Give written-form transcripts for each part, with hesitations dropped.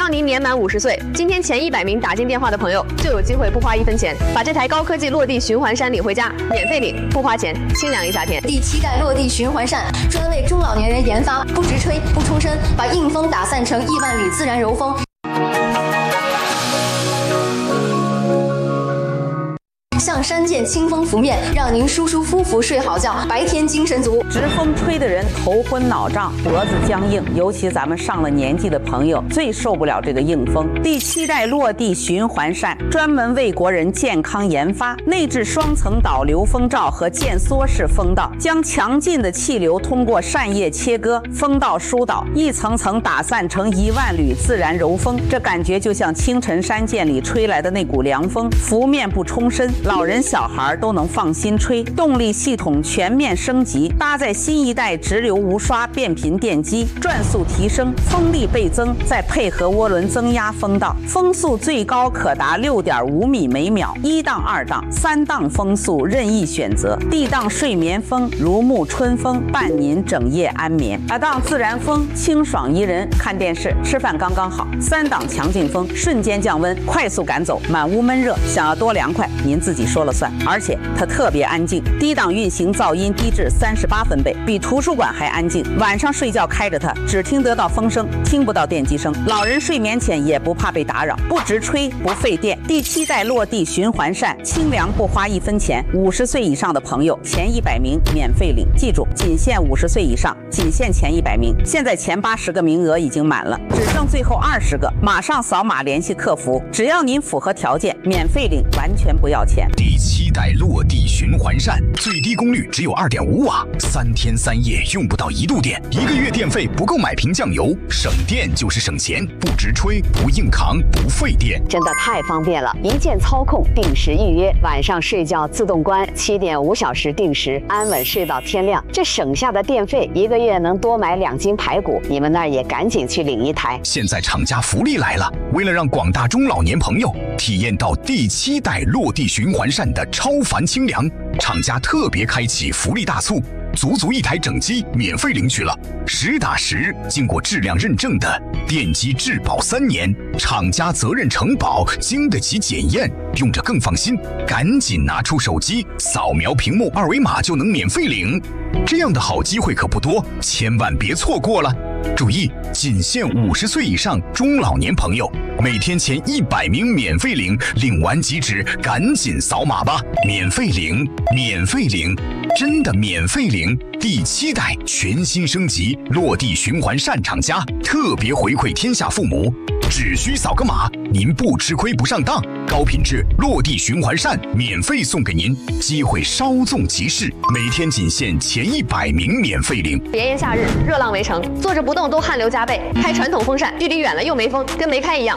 要您年满50岁，今天前100名打进电话的朋友就有机会不花1分钱，把这台高科技落地循环扇领回家，免费领，不花钱，清凉一夏天。 第7代落地循环扇专为中老年人研发，不直吹，不冲身，把硬风打散成亿万缕自然柔风。向山涧清风拂面，让您舒舒服服睡好觉，白天精神足。 直风吹的人头昏脑胀，脖子僵硬，尤其咱们上了年纪的朋友最受不了这个硬风。第7代落地循环扇专门为国人健康研发，内置双层导流风罩和渐缩式风道，将强劲的气流通过扇叶切割，风道疏导，一层层打散成1万缕自然柔风。这感觉就像清晨山涧里吹来的那股凉风，拂面不冲身，老人小孩都能放心吹。动力系统全面升级，搭载新一代直流无刷变频电机，转速提升，风力倍增，再配合涡轮增压风道，风速最高可达6.5米每秒，1档、2档、3档风速任意选择。D 档睡眠风如沐春风，伴您整夜安眠。2档自然风清爽宜人，看电视吃饭刚刚好。3档强劲风瞬间降温，快速赶走满屋闷热，想要多凉快您自己说了算。而且它特别安静，低档运行噪音低至38分贝，比图书馆还安静。晚上睡觉开着它，只听得到风声，听不到电机声。老人睡眠前也不怕被打扰，不直吹不费电。第7代落地循环扇，清凉不花1分钱。50岁以上的朋友前100名免费领，记住，仅限50岁以上，仅限前100名。现在前80个名额已经满了，只剩最后20个，马上扫码联系客服，只要您符合条件，免费领，完全不要钱。 第7代落地循环扇，最低功率只有2.5瓦，3天3夜用不到1度电，1个月电费不够买瓶酱油，省电就是省钱，不直吹，不硬扛，不费电， 真的太方便了！一键操控，定时预约，晚上睡觉自动关，7.5小时定时，安稳睡到天亮。这省下的电费，1个月能多买2斤排骨，你们那儿也赶紧去领一台。 现在厂家福利来了，为了让广大中老年朋友体验到第7代落地循环扇的超凡清凉，厂家特别开启福利大促，足1台整机免费领取了，实打实经过质量认证的电机质保3年，厂家责任承保，经得起检验，用着更放心。赶紧拿出手机，扫描屏幕2维码就能免费领。这样的好机会可不多，千万别错过了。注意，仅限50岁以上中老年朋友，每天前100名免费领，领完即止，赶紧扫码吧！免费领，免费领，真的免费领！第7代全新升级落地循环扇厂家特别回馈天下父母，只需扫个码，您不吃亏不上当，高品质落地循环扇免费送给您，机会稍纵即逝，每天仅限前100名免费领。 炎炎夏日，热浪围城，坐着不动都汗流浃背，开传统风扇，距离远了又没风，跟没开一样，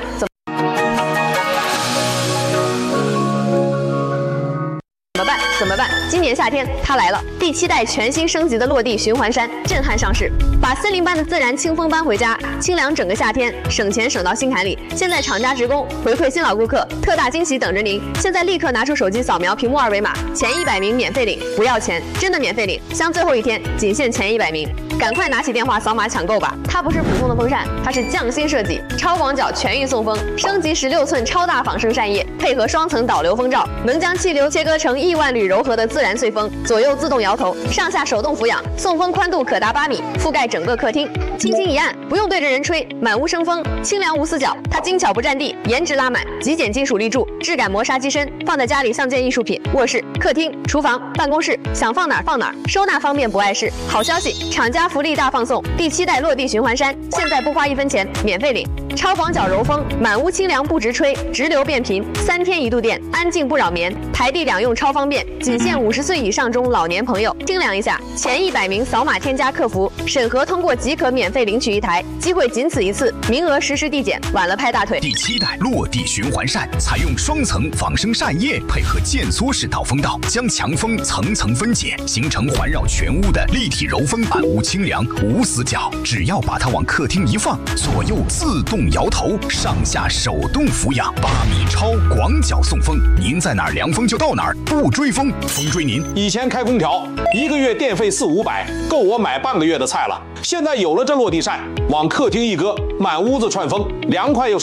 怎么办？今年夏天它来了，第7代全新升级的落地循环扇震撼上市，把森林般的自然清风搬回家，清凉整个夏天，省钱省到心坎里。现在厂家职工回馈新老顾客，特大惊喜等着您！现在立刻拿出手机扫描屏幕2维码，前100名免费领，不要钱，真的免费领，像最后一天，仅限前100名。赶快拿起电话扫码抢购吧！它不是普通的风扇，它是匠心设计，超广角全域送风，升级16寸超大仿生扇叶，配合双层导流风罩，能将气流切割成亿万缕柔和的自然碎风，左右自动摇头，上下手动俯仰，送风宽度可达8米，覆盖整个客厅。轻轻一按，不用对着人吹，满屋生风，清凉无死角。它精巧不占地，颜值拉满，极简金属立柱，质感磨砂机身，放在家里像件艺术品。卧室、客厅、厨房、办公室，想放哪儿放哪儿，收纳方便不碍事。好消息，厂家福利大放送，第7代落地循环扇，现在不花1分钱，免费领。超广角柔风，满屋清凉不直吹，直流变频，3天1度电，安静不扰眠，台地两用超方便，仅限50岁以上中老年朋友清凉一下，前100名扫码添加客服，审核通过即可免费领取一台，机会仅此一次，名额实时递减，晚了拍大腿。 第7代落地循环扇采用双层仿生扇叶，配合渐缩式导风道，将强风层层分解，形成环绕全屋的立体柔风，安屋清凉无死角。只要把它往客厅一放，左右自动摇头，上下手动俯仰，8米超广角送风，您在哪儿凉风就到哪儿，不追风，风追您。 以前开空调1个月电费400-500，够我买半个月的菜了。现在有了这落地扇，往客厅一搁，满屋子串风，凉快又